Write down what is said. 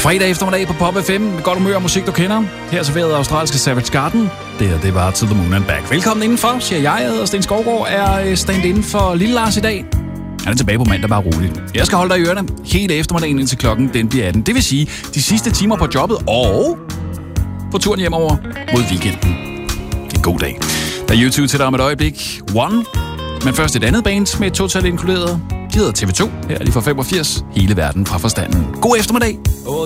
Fredag eftermiddag på Pop FM med godt humør og musik, du kender. Her serveret australske Savage Garden. Det var To The Moon and Back. Velkommen indenfor, siger jeg. Jeg hedder Sten Skovgaard, er stand-in for Lille Lars i dag. Han er tilbage på mandag, bare roligt. Jeg skal holde dig i ørerne hele eftermiddagen indtil klokken den bliver 18. Det vil sige de sidste timer på jobbet og på turen hjemover mod weekenden. Det er en god dag. Der er YouTube til dig om et øjeblik. One. Men først et andet band med et total inkluderet. De hedder TV2. Her er de fra 85. Hele verden fra forstanden. God eftermiddag.